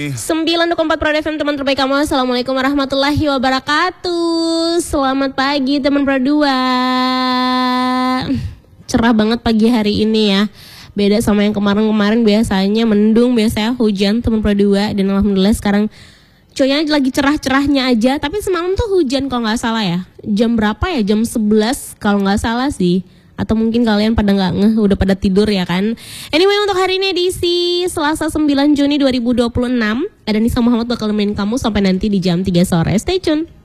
9.4 Pro FM, teman terbaik kamu. Assalamualaikum warahmatullahi wabarakatuh. Selamat pagi teman Pro 2. Cerah banget pagi hari ini ya. Beda sama yang kemarin-kemarin, biasanya mendung, biasanya hujan teman Pro 2. Dan alhamdulillah sekarang cuacanya lagi cerah-cerahnya aja. Tapi semalam tuh hujan kalau nggak salah ya. Jam berapa ya? Jam 11 kalau nggak salah sih. Atau mungkin kalian pada nggak ngeh, udah pada tidur ya kan. Anyway, untuk hari ini edisi Selasa 9 Juni 2026, ada Nisa Muhammad bakal nemenin kamu sampai nanti di jam 3 sore. Stay tune.